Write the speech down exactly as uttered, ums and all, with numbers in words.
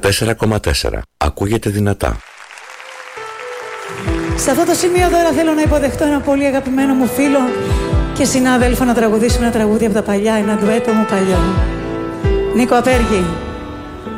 τέσσερα κόμμα τέσσερα. Ακούγεται δυνατά. Σε αυτό το σημείο τώρα θέλω να υποδεχτώ ένα πολύ αγαπημένο μου φίλο και συνάδελφο να τραγουδήσουμε ένα τραγούδι από τα παλιά, ένα ντουέτο μου παλιό. Νίκο Απέργη.